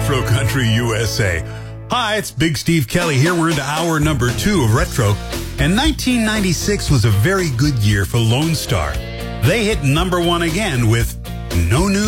Retro Country USA. Hi, it's Big Steve Kelly here. We're into hour number 2 of Retro. And 1996 was a very good year for Lone Star. They hit number 1 again with No News.